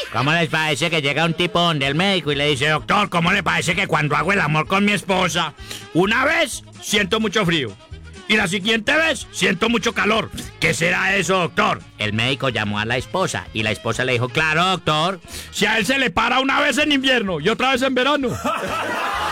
¿Cómo les parece que llega un tipo donde el médico y le dice, doctor, ¿cómo le parece que cuando hago el amor con mi esposa, una vez siento mucho frío y la siguiente vez siento mucho calor? ¿Qué será eso, doctor? El médico llamó a la esposa y la esposa le dijo, claro, doctor, si a él se le para una vez en invierno y otra vez en verano.